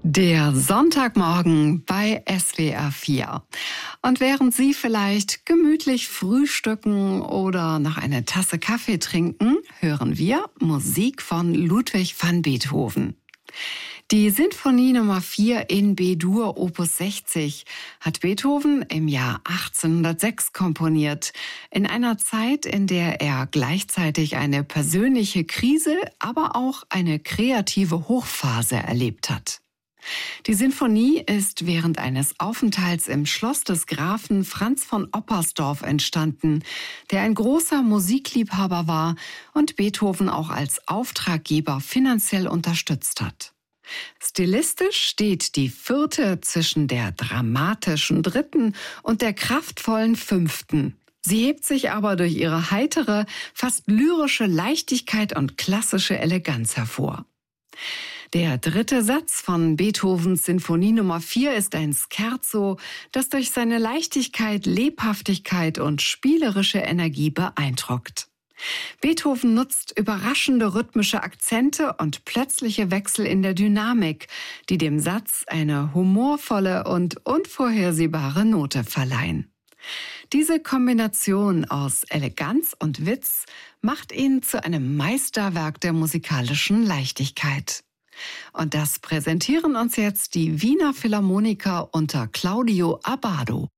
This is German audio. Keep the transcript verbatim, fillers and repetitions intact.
Der Sonntagmorgen bei S W R vier. Und während Sie vielleicht gemütlich frühstücken oder noch eine Tasse Kaffee trinken, hören wir Musik von Ludwig van Beethoven. Die Sinfonie Nummer vier in B-Dur Opus sechzig hat Beethoven im Jahr achtzehnhundertsechs komponiert, in einer Zeit, in der er gleichzeitig eine persönliche Krise, aber auch eine kreative Hochphase erlebt hat. Die Sinfonie ist während eines Aufenthalts im Schloss des Grafen Franz von Oppersdorff entstanden, der ein großer Musikliebhaber war und Beethoven auch als Auftraggeber finanziell unterstützt hat. Stilistisch steht die vierte zwischen der dramatischen dritten und der kraftvollen fünften. Sie hebt sich aber durch ihre heitere, fast lyrische Leichtigkeit und klassische Eleganz hervor. Der dritte Satz von Beethovens Sinfonie Nummer vier ist ein Scherzo, das durch seine Leichtigkeit, Lebhaftigkeit und spielerische Energie beeindruckt. Beethoven nutzt überraschende rhythmische Akzente und plötzliche Wechsel in der Dynamik, die dem Satz eine humorvolle und unvorhersehbare Note verleihen. Diese Kombination aus Eleganz und Witz macht ihn zu einem Meisterwerk der musikalischen Leichtigkeit. Und das präsentieren uns jetzt die Wiener Philharmoniker unter Claudio Abbado.